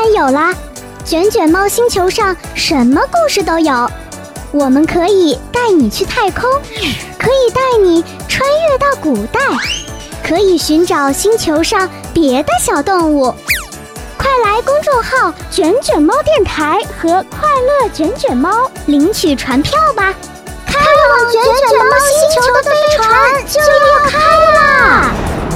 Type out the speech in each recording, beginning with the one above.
然有啦，卷卷猫星球上什么故事都有。我们可以带你去太空，可以带你穿越到古代，可以寻找星球上别的小动物。快来公众号卷卷猫电台和快乐卷卷猫领取船票吧，开往卷卷猫星球的飞船就要开啦！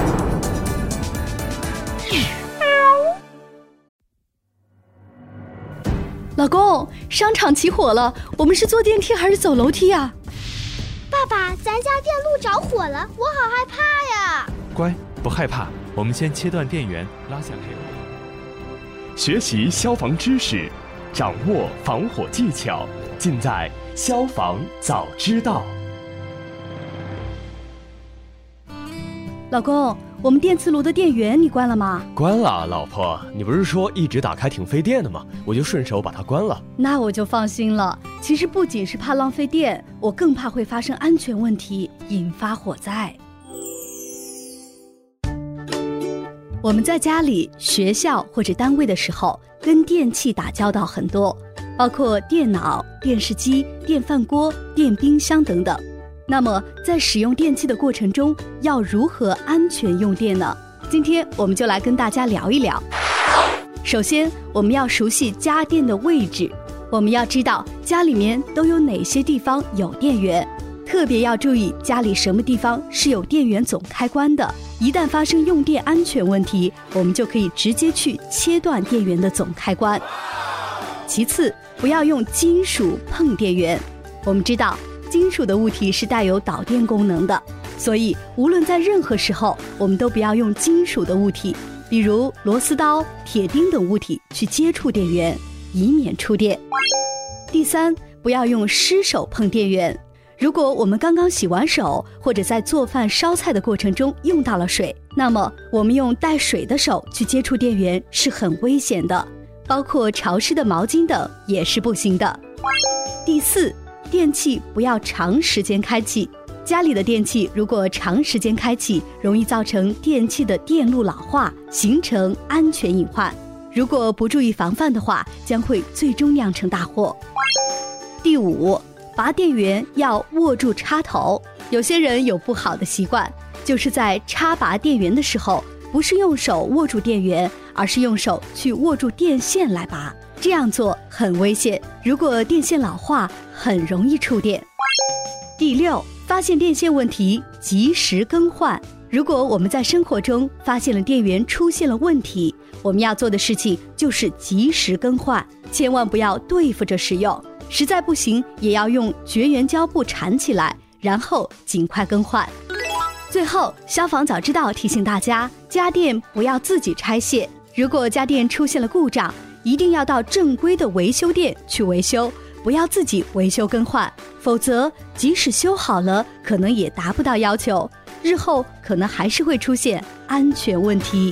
老公，商场起火了，我们是坐电梯还是走楼梯啊？ 爸爸，咱家电路着火了，我好害怕呀！ 乖，不害怕，我们先切断电源，拉下开关。学习消防知识，掌握防火技巧，尽在消防早知道。 老公，我们电磁炉的电源你关了吗？ 关了，老婆，你不是说一直打开挺费电的吗？我就顺手把它关了。 那我就放心了。其实不仅是怕浪费电，我更怕会发生安全问题，引发火灾。我们在家里、学校或者单位的时候，跟电器打交道很多，包括电脑、电视机、电饭锅、电冰箱等等。那么在使用电器的过程中，要如何安全用电呢？今天我们就来跟大家聊一聊。首先，我们要熟悉家电的位置，我们要知道家里面都有哪些地方有电源，特别要注意家里什么地方是有电源总开关的。一旦发生用电安全问题，我们就可以直接去切断电源的总开关。其次，不要用金属碰电源。我们知道金属的物体是带有导电功能的，所以无论在任何时候，我们都不要用金属的物体，比如螺丝刀、铁钉等物体去接触电源，以免触电。第三，不要用湿手碰电源。如果我们刚刚洗完手，或者在做饭烧菜的过程中用到了水，那么我们用带水的手去接触电源是很危险的，包括潮湿的毛巾等也是不行的。第四，电器不要长时间开启。家里的电器如果长时间开启，容易造成电器的电路老化，形成安全隐患。如果不注意防范的话，将会最终酿成大祸。第五，拔电源要握住插头。有些人有不好的习惯，就是在插拔电源的时候，不是用手握住电源，而是用手去握住电线来拔。这样做很危险，如果电线老化，很容易触电。第六，发现电线问题，及时更换。如果我们在生活中发现了电源出现了问题，我们要做的事情就是及时更换，千万不要对付着使用，实在不行也要用绝缘胶布缠起来，然后尽快更换。最后，消防早知道提醒大家，家电不要自己拆卸，如果家电出现了故障，一定要到正规的维修店去维修，不要自己维修更换，否则即使修好了，可能也达不到要求，日后可能还是会出现安全问题。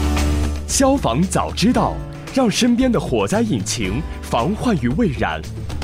消防早知道，让身边的火灾引擎防患于未然。